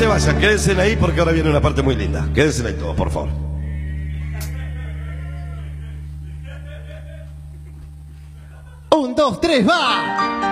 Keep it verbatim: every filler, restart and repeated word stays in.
se vayan, quédense ahí porque ahora viene una parte muy linda. Quédense ahí todos, por favor. Un, dos, tres, va.